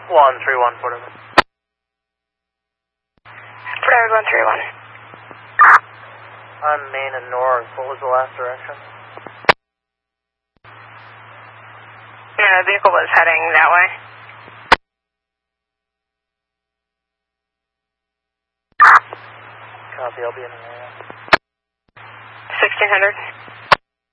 131, Fort Edward. Fort Edward 131. On Main and North, what was the last direction? Yeah, the vehicle was heading that way. Copy, I'll be in the area. 1600.